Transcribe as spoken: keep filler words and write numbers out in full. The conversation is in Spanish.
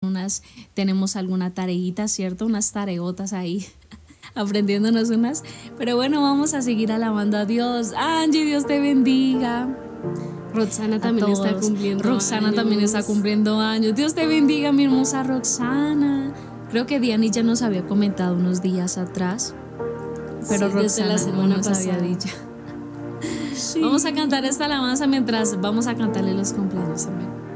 unas, tenemos alguna tareita, ¿cierto? Unas tareotas ahí, aprendiéndonos unas. Pero bueno, vamos a seguir alabando a Dios. Angie, Dios te bendiga. Roxana también está cumpliendo Roxana años. también está cumpliendo años. Dios te bendiga, mi hermosa Roxana. Creo que Diani ya nos había comentado unos días atrás, pero sí, desde Roxana la semana no nos pasada. había dicho. Sí. Vamos a cantar esta alabanza mientras vamos a cantarle los cumpleaños también.